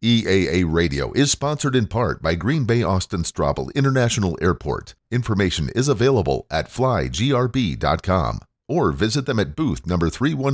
EAA Radio is sponsored in part by Green Bay Austin Straubel International Airport. Information is available at flygrb.com or visit them at booth number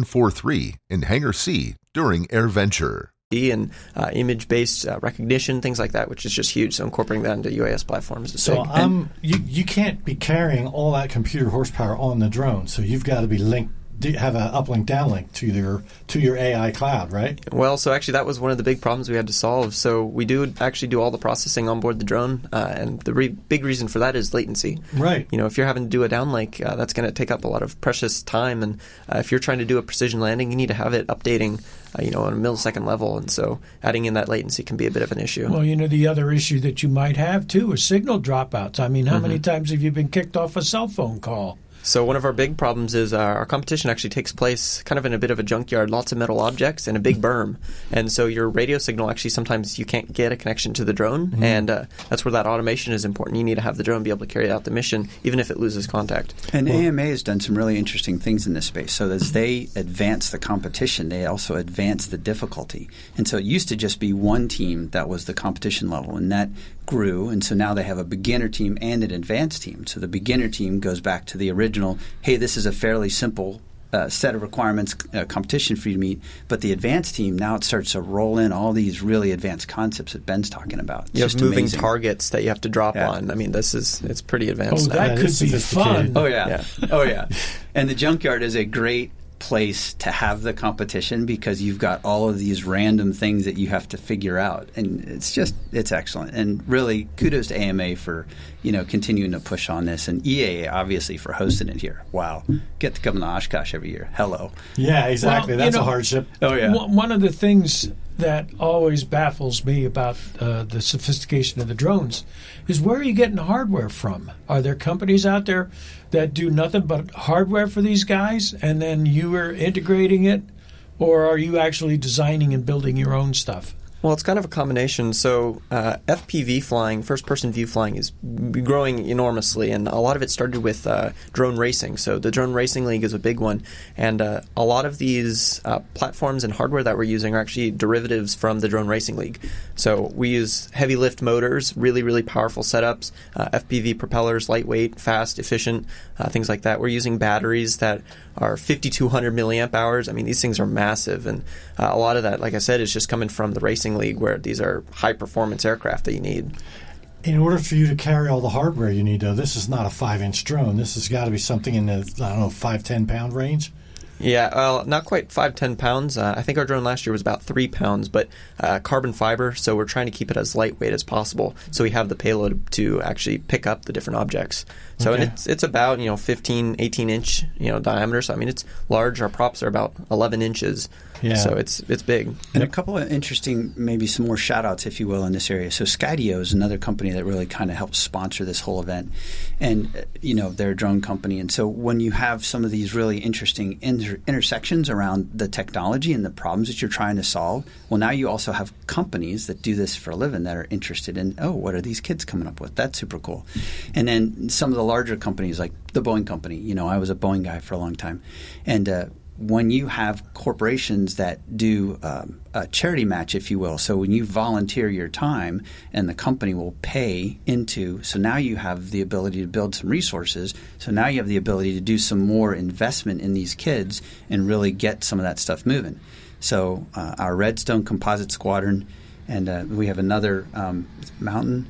3143 in Hangar C during AirVenture. And image-based recognition, things like that, which is just huge. So incorporating that into UAS platforms is so big. You can't be carrying all that computer horsepower on the drone, so you've got to be linked, have an uplink downlink to your AI cloud, right? Well, so actually that was one of the big problems we had to solve. So we do actually do all the processing on board the drone, and the big reason for that is latency. Right. You know, if you're having to do a downlink, that's going to take up a lot of precious time, and if you're trying to do a precision landing, you need to have it updating on a millisecond level, and so adding in that latency can be a bit of an issue. Well, the other issue that you might have, too, is signal dropouts. I mean, how many times have you been kicked off a cell phone call? So one of our big problems is our competition actually takes place kind of in a bit of a junkyard, lots of metal objects and a big berm. And so your radio signal actually sometimes you can't get a connection to the drone, and that's where that automation is important. You need to have the drone be able to carry out the mission even if it loses contact. And AMA has done some really interesting things in this space. So as they advance the competition, they also advance the difficulty. And so it used to just be one team that was the competition level, and that grew, and so now they have a beginner team and an advanced team. So the beginner team goes back to the original, hey, this is a fairly simple set of requirements, competition for you to meet. But the advanced team, now it starts to roll in all these really advanced concepts that Ben's talking about. You have moving targets that you have to drop on. I mean, it's pretty advanced. Oh, that could be fun. Oh, yeah. Oh, yeah. And the junkyard is a great place to have the competition because you've got all of these random things that you have to figure out, and it's excellent. And really kudos to AMA for continuing to push on this, and EAA obviously for hosting it here. Wow, get to come to Oshkosh every year. Hello. Yeah, exactly. Well, that's a hardship. Oh yeah. One of the things that always baffles me about the sophistication of the drones is where are you getting the hardware from? Are there companies out there that do nothing but hardware for these guys, and then you are integrating it, or are you actually designing and building your own stuff? Well, it's kind of a combination. So FPV flying, first-person view flying, is growing enormously, and a lot of it started with drone racing. So the Drone Racing League is a big one, and a lot of these platforms and hardware that we're using are actually derivatives from the Drone Racing League. So we use heavy lift motors, really, really powerful setups, FPV propellers, lightweight, fast, efficient, things like that. We're using batteries that are 5,200 milliamp hours. I mean, these things are massive, and a lot of that, like I said, is just coming from the Racing League, where these are high-performance aircraft that you need. In order for you to carry all the hardware you need, though, this is not a 5-inch drone. This has got to be something in the, 5-10 pound range? Yeah, well, not quite 5-10 pounds. I think our drone last year was about 3 pounds, but carbon fiber, so we're trying to keep it as lightweight as possible, so we have the payload to actually pick up the different objects. So and it's about 15, 18-inch diameter. So I mean, it's large. Our props are about 11 inches. Yeah. So it's big. And a couple of interesting, maybe some more shout-outs, if you will, in this area. So Skydio is another company that really kind of helps sponsor this whole event. And, they're a drone company. And so when you have some of these really interesting intersections around the technology and the problems that you're trying to solve, well, now you also have companies that do this for a living that are interested in, what are these kids coming up with? That's super cool. And then some of the larger companies like the Boeing company, I was a Boeing guy for a long time. And when you have corporations that do a charity match, if you will, so when you volunteer your time and the company will pay into, so now you have the ability to build some resources, so now you have the ability to do some more investment in these kids and really get some of that stuff moving. So our Redstone Composite Squadron, and we have another Mountain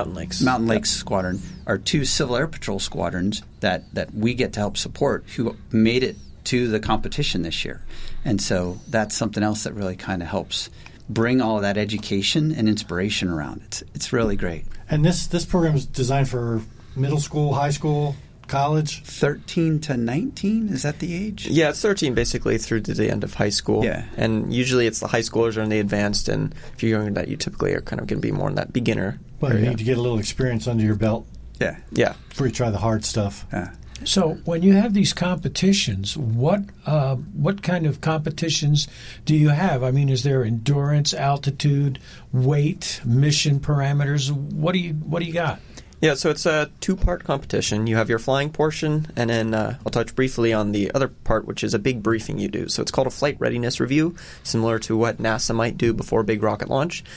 Lakes Squadron, are two Civil Air Patrol squadrons that we get to help support who made it to the competition this year. And so that's something else that really kind of helps bring all of that education and inspiration around. It's really great. And this program is designed for middle school, high school, college? 13 to 19? Is that the age? Yeah, it's 13 basically through to the end of high school. Yeah. And usually it's the high schoolers are in the advanced, and if you're younger than that, you typically are kind of going to be more in that beginner Well, area. You need to get a little experience under your belt. Yeah. Yeah. Before you try the hard stuff. Yeah. So when you have these competitions, what kind of competitions do you have? I mean, is there endurance, altitude, weight, mission parameters? What do you got? Yeah, so it's a two-part competition. You have your flying portion, and then I'll touch briefly on the other part, which is a big briefing you do. So it's called a flight readiness review, similar to what NASA might do before a big rocket launch.